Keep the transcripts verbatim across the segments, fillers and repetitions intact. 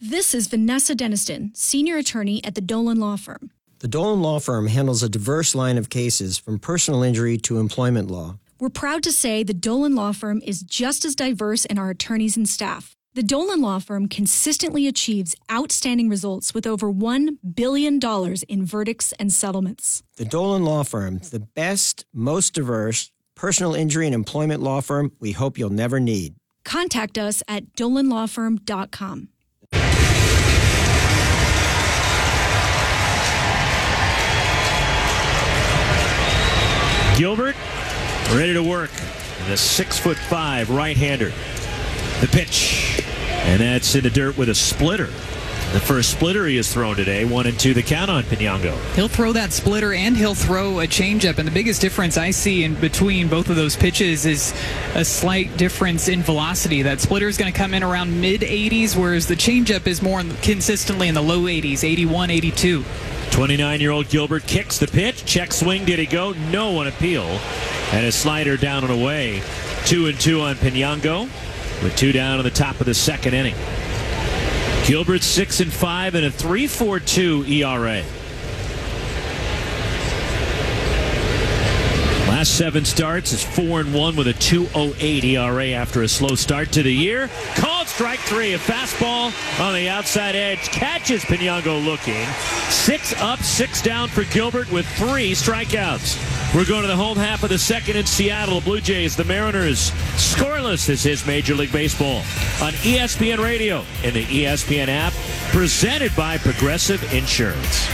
This is Vanessa Deniston, senior attorney at the Dolan Law Firm. The Dolan Law Firm handles a diverse line of cases from personal injury to employment law. We're proud to say the Dolan Law Firm is just as diverse in our attorneys and staff. The Dolan Law Firm consistently achieves outstanding results with over one billion dollars in verdicts and settlements. The Dolan Law Firm, the best, most diverse personal injury and employment law firm we hope you'll never need. Contact us at dolan law firm dot com. Gilbert ready to work. The six foot five right-hander. The pitch. And that's in the dirt with a splitter. The first splitter he has thrown today. One and two the count on Pinyango. He'll throw that splitter and he'll throw a changeup. And the biggest difference I see in between both of those pitches is a slight difference in velocity. That splitter is going to come in around mid eighties, whereas the changeup is more consistently in the low eighties, eighty-one, eighty-two. twenty-nine-year-old Gilbert kicks the pitch. Check swing. Did he go? No on appeal. And a slider down and away. Two and two on Pinyango with two down in the top of the second inning. Gilbert six and five and a three point four two E R A. Last seven starts is four and one with a two point oh eight E R A after a slow start to the year. Called strike three. A fastball on the outside edge. Catches Pinyango looking. Six up, six down for Gilbert with three strikeouts. We're going to the home half of the second in Seattle. Blue Jays, the Mariners. Scoreless is his Major League Baseball on E S P N Radio and the E S P N app. Presented by Progressive Insurance.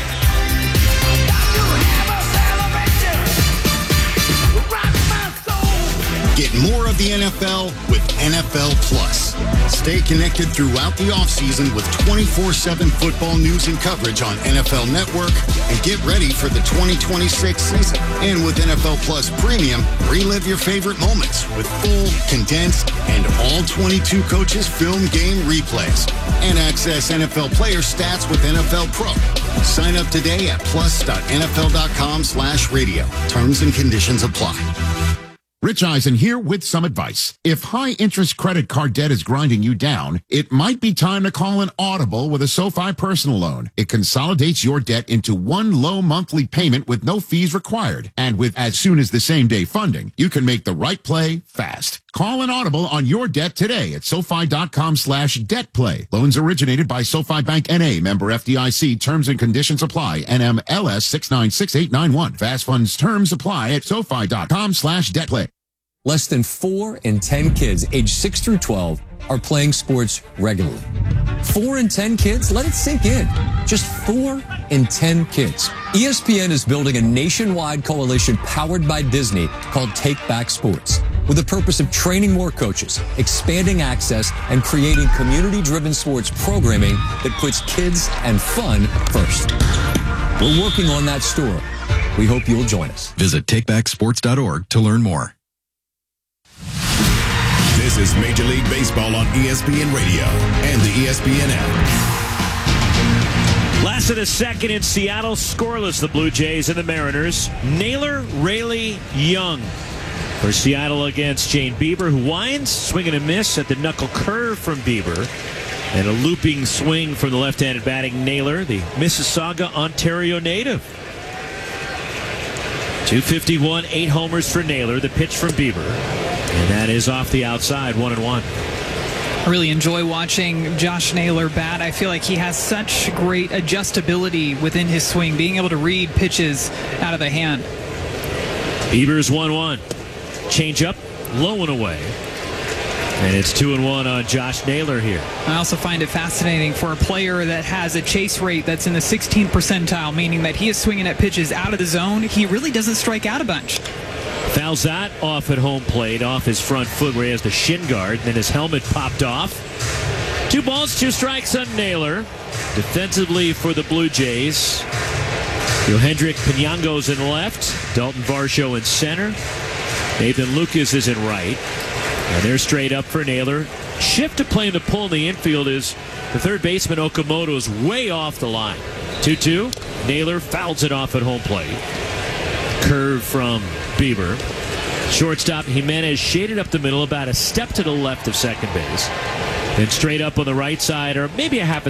Get more of the N F L with N F L Plus. Stay connected throughout the offseason with twenty-four seven football news and coverage on N F L Network, and get ready for the twenty twenty-six season. And with N F L Plus Premium, relive your favorite moments with full, condensed, and all twenty-two coaches film game replays. And access N F L player stats with N F L Pro. Sign up today at plus.nfl.com slash radio. Terms and conditions apply. Rich Eisen here with some advice. If high-interest credit card debt is grinding you down, it might be time to call an Audible with a SoFi personal loan. It consolidates your debt into one low monthly payment with no fees required. And with as soon as the same-day funding, you can make the right play fast. Call an Audible on your debt today at SoFi.com slash debt play. Loans originated by SoFi Bank N A, member F D I C. Terms and conditions apply. N M L S six nine six eight nine one. Fast funds terms apply at SoFi.com slash debt play. Less than four in ten kids aged six through twelve are playing sports regularly. Four in ten kids? Let it sink in. Just four in ten kids. E S P N is building a nationwide coalition powered by Disney called Take Back Sports, with the purpose of training more coaches, expanding access, and creating community-driven sports programming that puts kids and fun first. We're working on that story. We hope you'll join us. Visit take back sports dot org to learn more. This is Major League Baseball on E S P N Radio and the E S P N app. Last of the second in Seattle, scoreless, the Blue Jays and the Mariners. Naylor, Raley, Young for Seattle against Shane Bieber, who winds, swinging a miss at the knuckle curve from Bieber. And a looping swing from the left-handed batting Naylor, the Mississauga, Ontario native. two fifty-one, eight homers for Naylor, the pitch from Bieber. And that is off the outside, one and one. I really enjoy watching Josh Naylor bat. I feel like he has such great adjustability within his swing, being able to read pitches out of the hand. Bieber's one one. Change up, low and away. And it's two and one on Josh Naylor here. I also find it fascinating for a player that has a chase rate that's in the sixteenth percentile, meaning that he is swinging at pitches out of the zone. He really doesn't strike out a bunch. Fouls that off at home plate, off his front foot where he has the shin guard. Then his helmet popped off. Two balls, two strikes on Naylor. Defensively for the Blue Jays, Yohendrick Pinyango's in left. Dalton Varsho in center. Nathan Lucas is in right. And they're straight up for Naylor. Shift to playing the pull in the infield is the third baseman Okamoto is way off the line. two two. Naylor fouls it off at home plate. Curve from Bieber. Shortstop Jimenez shaded up the middle, about a step to the left of second base. Then straight up on the right side, or maybe a half a